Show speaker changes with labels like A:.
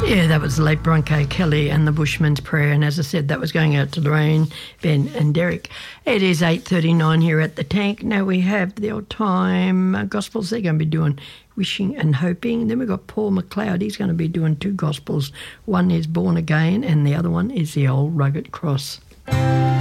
A: Yeah, that was the late Bronco Kelly and the Bushman's Prayer. And as I said, that was going out to Lorraine, Ben and Derek. It is 8:39 here at the Tank. Now we have the old time Gospels. They're going to be doing Wishing and Hoping. Then we've got Paul McLeod. He's going to be doing two Gospels. One is Born Again and the other one is The Old Rugged Cross.